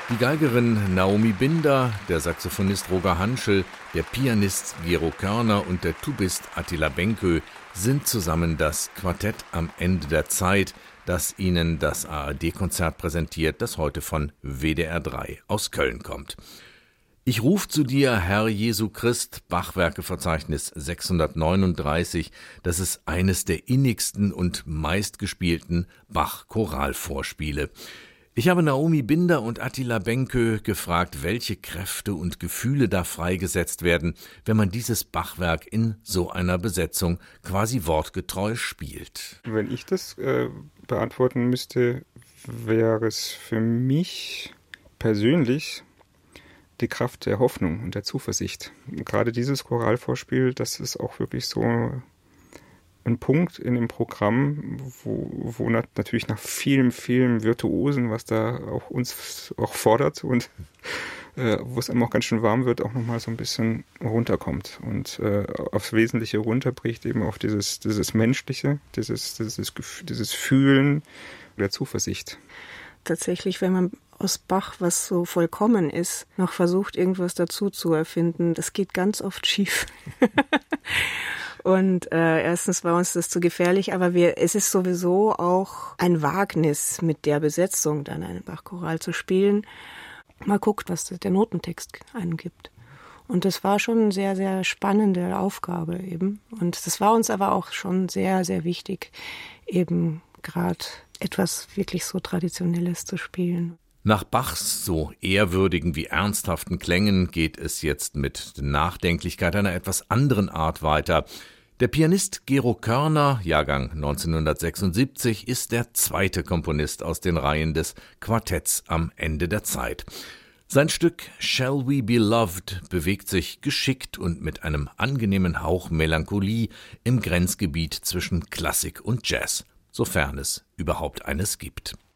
Die Geigerin Naomi Binder, der Saxophonist Roger Hanschel, der Pianist Gero Körner und der Tubist Attila Benkö sind zusammen das Quartett am Ende der Zeit, das Ihnen das ARD-Konzert präsentiert, das heute von WDR 3 aus Köln kommt. Ich ruf zu dir, Herr Jesu Christ, Bachwerkeverzeichnis 639, das ist eines der innigsten und meistgespielten Bach-Choralvorspiele. Ich habe Naomi Binder und Attila Benkö gefragt, welche Kräfte und Gefühle da freigesetzt werden, wenn man dieses Bachwerk in so einer Besetzung quasi wortgetreu spielt. Wenn ich das beantworten müsste, wäre es für mich persönlich die Kraft der Hoffnung und der Zuversicht. Gerade dieses Choralvorspiel, das ist auch wirklich so ein Punkt in dem Programm, wo natürlich nach vielem Virtuosen, was da auch uns auch fordert und wo es einem auch ganz schön warm wird, auch nochmal so ein bisschen runterkommt und aufs Wesentliche runterbricht, eben auf dieses Menschliche, dieses Fühlen der Zuversicht. Tatsächlich, wenn man aus Bach, was so vollkommen ist, noch versucht, irgendwas dazu zu erfinden, das geht ganz oft schief. Und erstens war uns das zu gefährlich, aber es ist sowieso auch ein Wagnis, mit der Besetzung dann einen Bachchoral zu spielen. Mal guckt, was der Notentext angibt. Und das war schon eine sehr, sehr spannende Aufgabe eben. Und das war uns aber auch schon sehr, sehr wichtig, eben gerade etwas wirklich so Traditionelles zu spielen. Nach Bachs so ehrwürdigen wie ernsthaften Klängen geht es jetzt mit Nachdenklichkeit einer etwas anderen Art weiter. Der Pianist Gero Körner, Jahrgang 1976, ist der zweite Komponist aus den Reihen des Quartetts am Ende der Zeit. Sein Stück Shall We Be Loved bewegt sich geschickt und mit einem angenehmen Hauch Melancholie im Grenzgebiet zwischen Klassik und Jazz, sofern es überhaupt eines gibt.